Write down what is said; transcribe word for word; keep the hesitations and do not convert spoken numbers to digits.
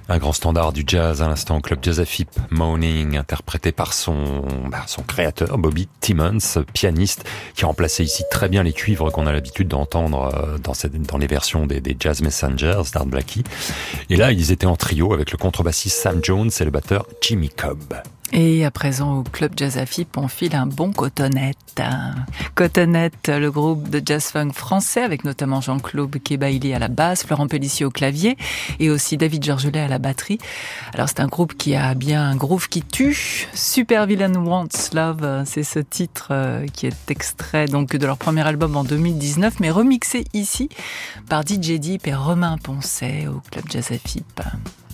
Un grand standard du jazz à l'instant, Club Jazz F I P, Morning, interprété par son, bah, son créateur Bobby Timmons, pianiste, qui a remplacé ici très bien les cuivres qu'on a l'habitude d'entendre dans, cette, dans les versions des, des Jazz Messengers d'Art Blakey. Et là, ils étaient en trio avec le contrebassiste Sam Jones et le batteur Jimmy Cobb. Et à présent, au Club Jazz F I P, on file un bon Cotonette. Cotonette, le groupe de jazz-funk français, avec notamment Jean-Claude Kebaili à la basse, Florent Pellissier au clavier, et aussi David Georgelet à la batterie. Alors, c'est un groupe qui a bien un groove qui tue. Super Villain Wants Love, c'est ce titre qui est extrait donc de leur premier album en deux mille dix-neuf, mais remixé ici par D J Deep et Romain Poncet au Club Jazz F I P.